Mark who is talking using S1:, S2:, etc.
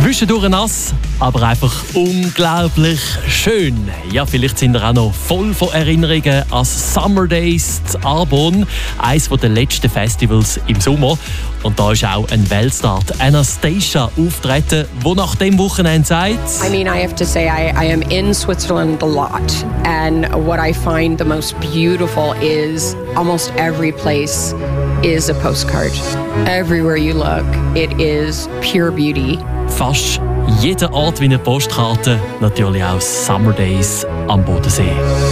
S1: Zwischendurch nass, aber einfach unglaublich schön. Ja, vielleicht sind ihr auch noch voll von Erinnerungen an Summer Days in Arbonne, eines der letzten Festivals im Sommer. Und da ist auch ein Weltstar, Anastasia, auftreten, wo nach dem Wochenende sagt:
S2: I have to say I am in Switzerland a lot, and what I find the most beautiful is almost every place is a postcard. Everywhere you look, it is pure beauty.
S1: Fast jeder Ort wie eine Postkarte, natürlich auch Summer Days am Bodensee.